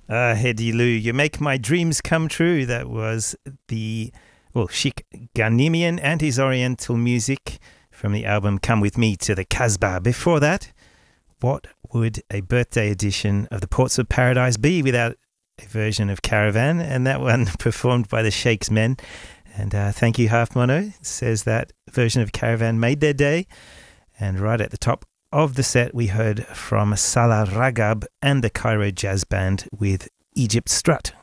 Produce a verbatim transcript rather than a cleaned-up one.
Uh, Hedy Lou, you make my dreams come true. That was the, well, Sheikh Ghanimian and his Oriental music from the album Come With Me to the Casbah. Before that, what would a birthday edition of the Ports of Paradise be without a version of Caravan? And that one performed by the Sheikh's Men. And uh, thank you, Half Mono. It says that version of Caravan made their day. And right at the top of the set, we heard from Salah Ragab and the Cairo Jazz Band with Egypt Strut.